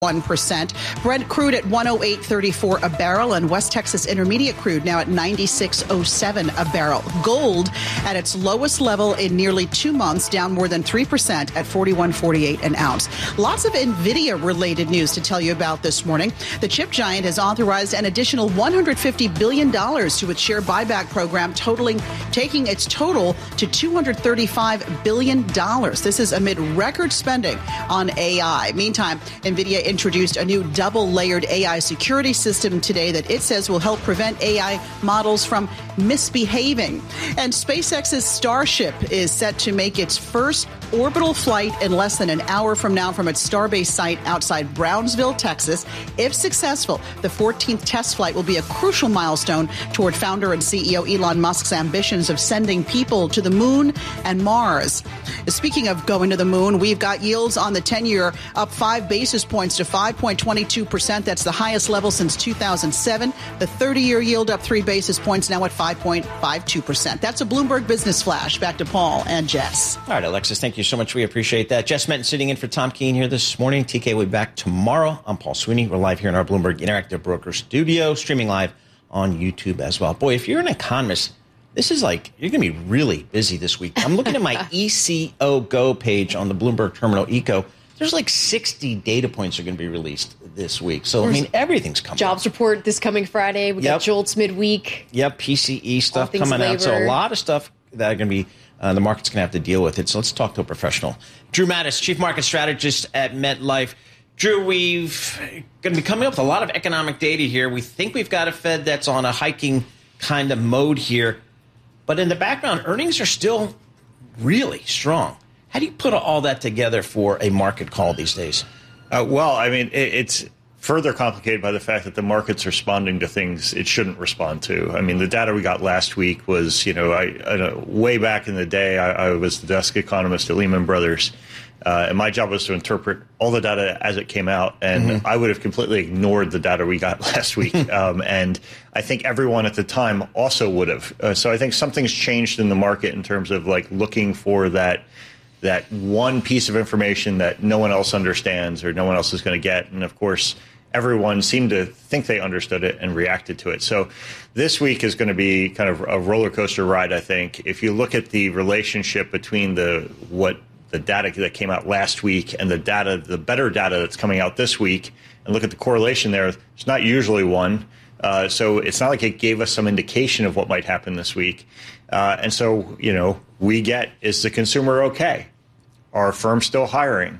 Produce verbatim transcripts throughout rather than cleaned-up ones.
one percent. Brent crude at one oh eight thirty-four a barrel, and West Texas Intermediate crude now at ninety-six oh seven a barrel. Gold at its lowest level in nearly two months, down more than three percent at forty-one forty-eight an ounce. Lots of NVIDIA-related news to tell you about this morning. The chip giant has authorized an additional one hundred fifty billion dollars to its share buyback program, totaling taking its total to two hundred thirty-five billion dollars. This is amid record spending on A I. Meantime, NVIDIA introduced a new double-layered A I security system today that it says will help prevent A I models from misbehaving. And SpaceX's Starship is set to make its first orbital flight in less than an hour from now from its Starbase site outside Brownsville, Texas. If successful, the fourteenth test flight will be a crucial milestone toward founder and C E O Elon Musk's ambitions of sending people to the moon and Mars. Speaking of going to the moon, we've got yields on the ten-year up five basis points to five point two two percent. That's the highest level since two thousand seven. The thirty-year yield up three basis points, now at five point five two percent. That's a Bloomberg Business Flash. Back to Paul and Jess. All right, Alexis, thank you so much. We appreciate that. Jess Menton sitting in for Tom Keene here this morning. T K will be back tomorrow. I'm Paul Sweeney. We're live here in our Bloomberg Interactive Broker studio, streaming live on YouTube as well. Boy, if you're an economist, this is like, you're going to be really busy this week. I'm looking at my E C O Go page on the Bloomberg Terminal Eco. There's like sixty data points are going to be released this week. So, There's I mean, everything's coming. Jobs up. report this coming Friday. We yep. got Jolts midweek. Yep, P C E stuff coming labor. out. So a lot of stuff that are going to be, uh, the market's going to have to deal with it. So let's talk to a professional. Drew Mattis, Chief Market Strategist at MetLife. Drew, we've going to be coming up with a lot of economic data here. We think we've got a Fed that's on a hiking kind of mode here. But in the background, earnings are still really strong. How do you put all that together for a market call these days? Uh, well, I mean, it, it's further complicated by the fact that the market's responding to things it shouldn't respond to. I mean, the data we got last week was, you know, I, I know, way back in the day, I, I was the desk economist at Lehman Brothers. Uh, and my job was to interpret all the data as it came out. And mm-hmm. I would have completely ignored the data we got last week. um, and I think everyone at the time also would have. Uh, so I think something's changed in the market in terms of like looking for that that one piece of information that no one else understands or no one else is going to get. And of course, everyone seemed to think they understood it and reacted to it. So this week is going to be kind of a roller coaster ride, I think. If you look at the relationship between the what the data that came out last week and the data, the better data that's coming out this week, and look at the correlation there, it's not usually one. Uh, so it's not like it gave us some indication of what might happen this week. Uh, and so, you know, we get, is the consumer okay? Are firms still hiring?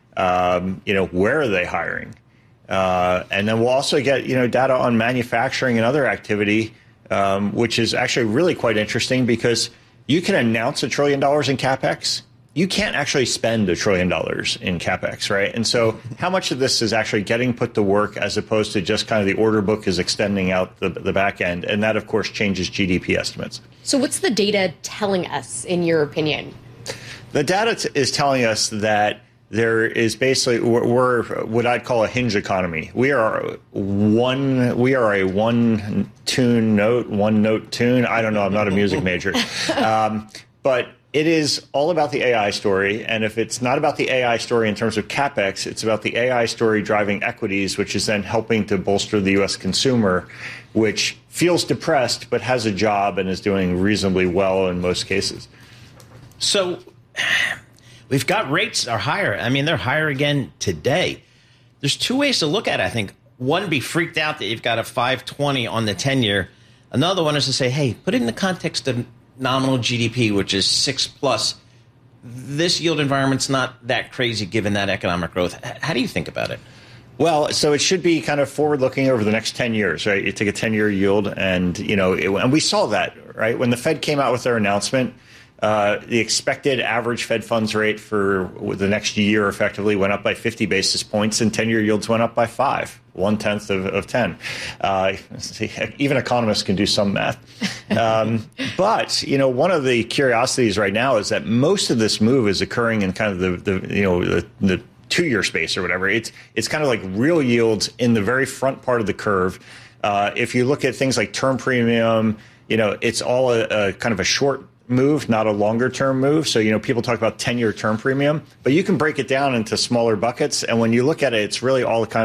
Um, you know, where are they hiring? Uh, and then we'll also get, you know, data on manufacturing and other activity, um, which is actually really quite interesting because you can announce a trillion dollars in CapEx. You can't actually spend a trillion dollars in CapEx, right? And so how much of this is actually getting put to work as opposed to just kind of the order book is extending out the, the back end? And that, of course, changes G D P estimates. So what's the data telling us, in your opinion? The data t- is telling us that there is basically, we're, we're what I'd call a hinge economy. We are one, we are a one tune note, one note tune. I don't know. I'm not a music major. Um, but it is all about the A I story. And if it's not about the A I story in terms of CapEx, it's about the A I story driving equities, which is then helping to bolster the U S consumer, which feels depressed, but has a job and is doing reasonably well in most cases. So we've got rates are higher. I mean, they're higher again today. There's two ways to look at it, I think. One, be freaked out that you've got a five twenty on the ten-year. Another one is to say, hey, put it in the context of nominal G D P, which is six plus. This yield environment's not that crazy given that economic growth. How do you think about it? Well, so it should be kind of forward-looking over the next ten years, right? You take a ten-year yield, and you know, it, and we saw that, right? When the Fed came out with their announcement, uh, the expected average Fed funds rate for the next year effectively went up by fifty basis points, and ten-year yields went up by five, one-tenth of, of ten. Uh, see, even economists can do some math. Um, but, you know, one of the curiosities right now is that most of this move is occurring in kind of the, the you know, the, the two-year space or whatever. It's it's kind of like real yields in the very front part of the curve. Uh, if you look at things like term premium, you know, it's all a, a kind of a short move, not a longer term move. So, you know, people talk about ten-year term premium, but you can break it down into smaller buckets. And when you look at it, it's really all kind of